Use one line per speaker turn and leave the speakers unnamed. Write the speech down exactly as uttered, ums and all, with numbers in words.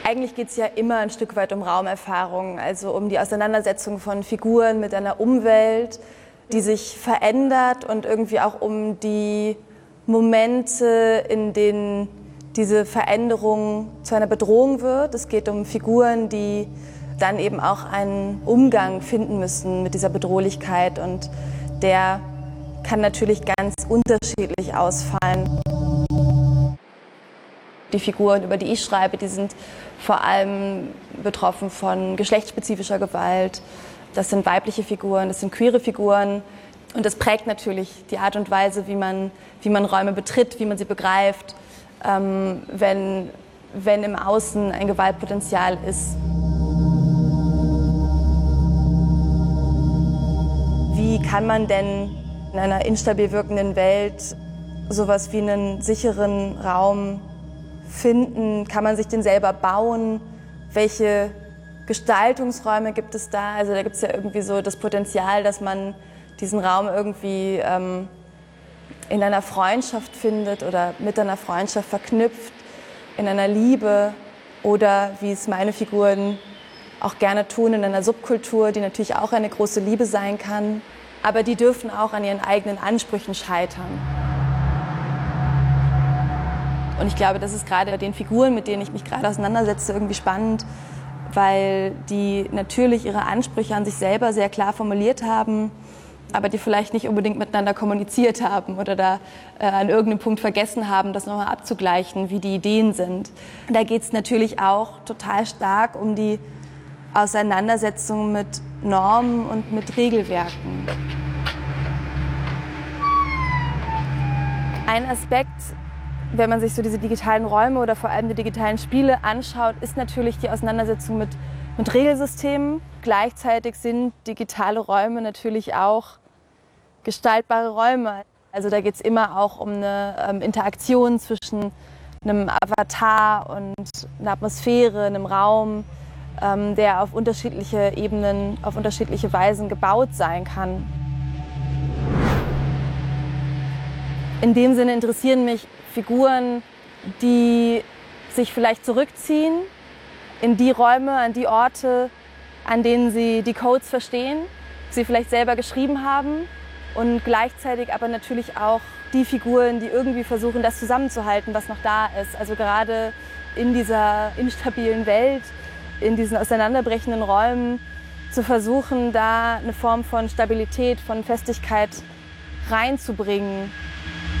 Eigentlich geht es ja immer ein Stück weit um Raumerfahrung, also um die Auseinandersetzung von Figuren mit einer Umwelt, die sich verändert und irgendwie auch um die Momente, in denen diese Veränderung zu einer Bedrohung wird. Es geht um Figuren, die dann eben auch einen Umgang finden müssen mit dieser Bedrohlichkeit und der kann natürlich ganz unterschiedlich ausfallen. Die Figuren, über die ich schreibe, die sind vor allem betroffen von geschlechtsspezifischer Gewalt. Das sind weibliche Figuren, das sind queere Figuren. Und das prägt natürlich die Art und Weise, wie man, wie man Räume betritt, wie man sie begreift, ähm, wenn, wenn im Außen ein Gewaltpotenzial ist. Wie kann man denn in einer instabil wirkenden Welt sowas wie einen sicheren Raum finden? Kann man sich den selber bauen? Welche Gestaltungsräume gibt es da? Also da gibt es ja irgendwie so das Potenzial, dass man diesen Raum irgendwie ähm, in einer Freundschaft findet oder mit einer Freundschaft verknüpft, in einer Liebe oder, wie es meine Figuren auch gerne tun, in einer Subkultur, die natürlich auch eine große Liebe sein kann. Aber die dürfen auch an ihren eigenen Ansprüchen scheitern. Und ich glaube, das ist gerade bei den Figuren, mit denen ich mich gerade auseinandersetze, irgendwie spannend, weil die natürlich ihre Ansprüche an sich selber sehr klar formuliert haben, aber die vielleicht nicht unbedingt miteinander kommuniziert haben oder da äh, an irgendeinem Punkt vergessen haben, das nochmal abzugleichen, wie die Ideen sind. Da geht es natürlich auch total stark um die Auseinandersetzung mit Normen und mit Regelwerken. Ein Aspekt, wenn man sich so diese digitalen Räume oder vor allem die digitalen Spiele anschaut, ist natürlich die Auseinandersetzung mit, mit Regelsystemen. Gleichzeitig sind digitale Räume natürlich auch gestaltbare Räume. Also da geht es immer auch um eine ähm, Interaktion zwischen einem Avatar und einer Atmosphäre, einem Raum, ähm, der auf unterschiedliche Ebenen, auf unterschiedliche Weisen gebaut sein kann. In dem Sinne interessieren mich Figuren, die sich vielleicht zurückziehen in die Räume, an die Orte, an denen sie die Codes verstehen, sie vielleicht selber geschrieben haben und gleichzeitig aber natürlich auch die Figuren, die irgendwie versuchen, das zusammenzuhalten, was noch da ist. Also gerade in dieser instabilen Welt, in diesen auseinanderbrechenden Räumen zu versuchen, da eine Form von Stabilität, von Festigkeit reinzubringen.